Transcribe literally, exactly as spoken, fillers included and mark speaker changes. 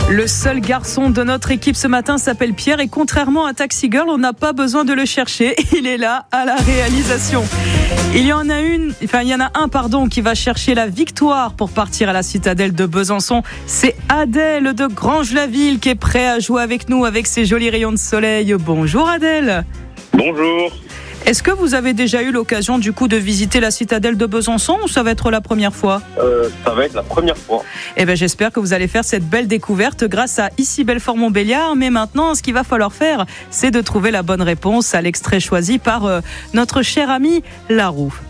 Speaker 1: Le seul garçon de notre équipe ce matin s'appelle Pierre et contrairement à Taxi Girl, on n'a pas besoin de le chercher. Il est là à la réalisation. Il y en a une, enfin il y en a un pardon qui va chercher la victoire pour partir à la citadelle de Besançon. C'est Adèle de Granges-la-Ville qui est prêt à jouer avec nous avec ses jolis rayons de soleil. Bonjour Adèle.
Speaker 2: Bonjour.
Speaker 1: Est-ce que vous avez déjà eu l'occasion du coup de visiter la citadelle de Besançon ou ça va être la première fois ?
Speaker 2: euh, Ça va être la première fois.
Speaker 1: Eh ben, j'espère que vous allez faire cette belle découverte grâce à Ici Belfort-Montbéliard. Mais maintenant, ce qu'il va falloir faire, c'est de trouver la bonne réponse à l'extrait choisi par euh, notre cher ami Laroux.